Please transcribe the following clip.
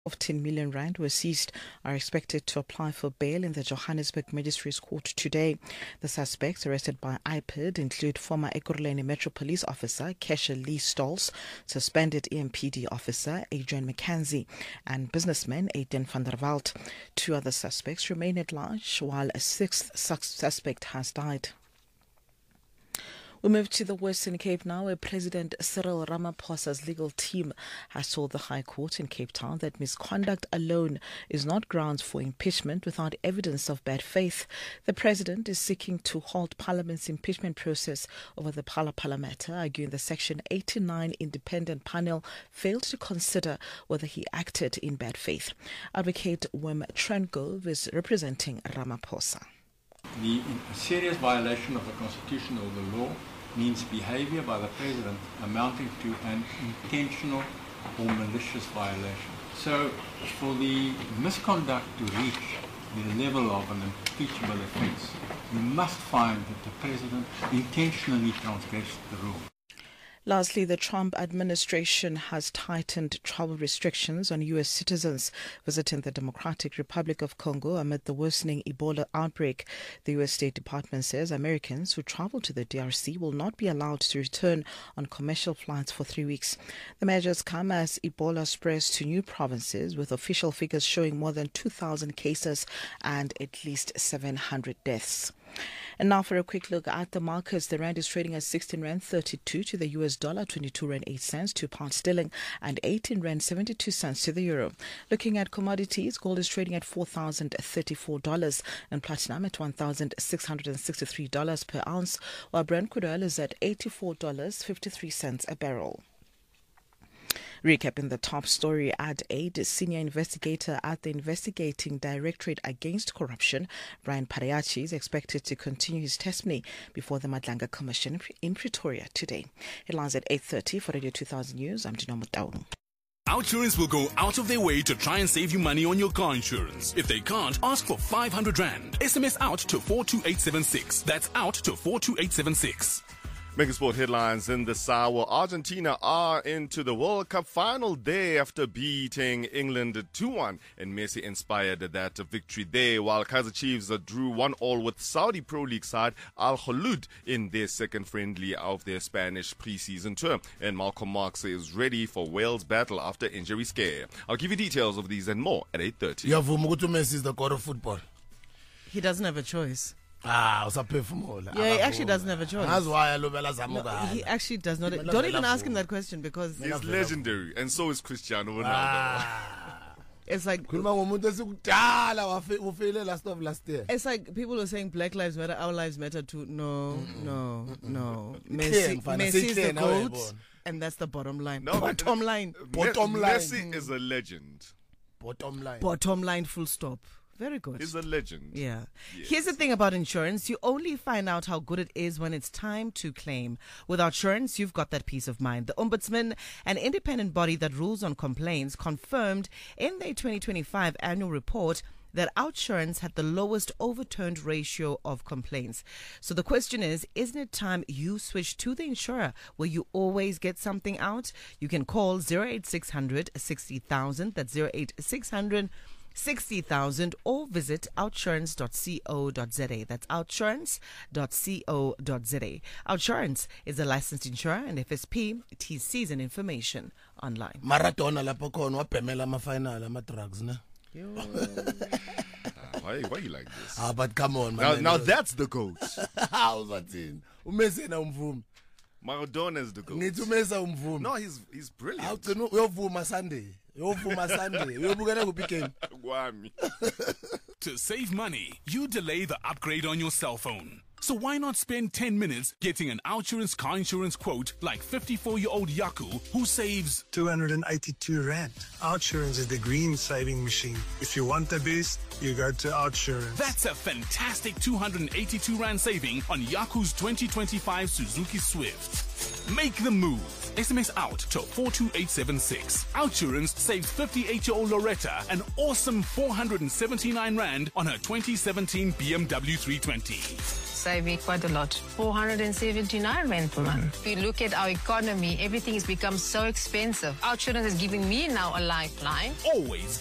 of 10 million rand were seized are expected to apply for bail in the Johannesburg Magistrates Court today. The suspects arrested by IPID include former Ekurhuleni Metro Police Officer Kesha Lee Stolz, suspended EMPD officer Adrian McKenzie, and businessman Aiden van der Walt. Two other suspects remain at large, while a sixth suspect has died. We move to the Western Cape now, where President Cyril Ramaphosa's legal team has told the High Court in Cape Town that misconduct alone is not grounds for impeachment without evidence of bad faith. The president is seeking to halt Parliament's impeachment process over the Phala Phala matter, arguing the Section 89 independent panel failed to consider whether he acted in bad faith. Advocate Wim Trengove is representing Ramaphosa. The serious violation of the Constitution or the law means behavior by the President amounting to an intentional or malicious violation. So for the misconduct to reach the level of an impeachable offence, you must find that the President intentionally transgressed the rule. Lastly, the Trump administration has tightened travel restrictions on U.S. citizens visiting the Democratic Republic of Congo amid the worsening Ebola outbreak. The U.S. State Department says Americans who travel to the DRC will not be allowed to return on commercial flights for 3 weeks. The measures come as Ebola spreads to new provinces, with official figures showing more than 2,000 cases and at least 700 deaths. And now for a quick look at the markets. The rand is trading at 16 rand 32 to the US dollar, 22 rand 8 cents to pound sterling, and 18 rand 72 cents to the euro. Looking at commodities, gold is trading at $4,034 and platinum at $1,663 per ounce, while Brent crude oil is at $84.53 a barrel. Recapping the top story, Ad Aid, senior investigator at the Investigating Directorate Against Corruption, Brian Parayachi, is expected to continue his testimony before the Madlanga Commission in Pretoria today. Headlines at 8:30 for Radio 2000 News. I'm Dino Mutau. OUTsurance will go out of their way to try and save you money on your car insurance. If they can't, ask for 500 rand. SMS out to 42876. That's out to 42876. Making sport headlines in this hour. Argentina are into the World Cup final day after beating England 2-1, and Messi inspired that victory there, while Kaizer Chiefs drew 1-1 with Saudi Pro League side Al Kholoud in their second friendly of their Spanish pre-season term. And Malcolm Marx is ready for Wales battle after injury scare. I'll give you details of these and more at 8:30. Messi is the god of football. He doesn't have a choice. Yeah, he actually doesn't have a choice. That's why he actually does not. Don't even ask him that question, because he's legendary, and so is Cristiano Ronaldo. It's like people are saying Black Lives Matter, our lives matter too. No. Messi is the GOAT, and that's the bottom line. Bottom line. Messi is a legend. Bottom line, full stop. Very good. He's a legend. Yeah. Yes. Here's the thing about insurance. You only find out how good it is when it's time to claim. With OUTsurance, you've got that peace of mind. The Ombudsman, an independent body that rules on complaints, confirmed in their 2025 annual report that OUTsurance had the lowest overturned ratio of complaints. So the question is, isn't it time you switch to the insurer where you always get something out? You can call 08600 60,000. That's 08600 60,000, or visit outsurance.co.za. That's outsurance.co.za. OUTsurance is a licensed insurer and FSP, TCs and information online. Maradona lapho khona wabhemela ama-final ama-drugs, ne? Why you like this? But come on, man. Now that's the GOAT. How's that in? Umesi na umvumi. Maradona is the GOAT. Ngithi umesa umvumi. No, he's brilliant. Uyovuma Sunday. To save money, you delay the upgrade on your cell phone. So why not spend 10 minutes getting an OUTsurance car insurance quote like 54-year-old Yaku, who saves 282 rand. OUTsurance is the green saving machine. If you want the best, you go to OUTsurance. That's a fantastic 282 rand saving on Yaku's 2025 Suzuki Swift. Make the move. SMS out to 42876. OUTsurance saves 58-year-old Loretta an awesome 479 rand on her 2017 BMW 320. saving quite a lot. 479 rand per month. If you look at our economy, everything has become so expensive. OUTsurance is giving me now a lifeline. Always